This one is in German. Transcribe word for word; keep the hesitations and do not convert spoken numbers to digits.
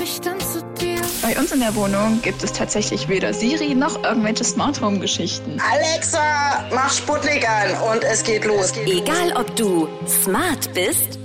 ich dann zu dir. Bei uns in der Wohnung gibt es tatsächlich weder Siri noch irgendwelche Smart Home Geschichten. Alexa, mach Sputnik an und es geht los. Egal ob du smart bist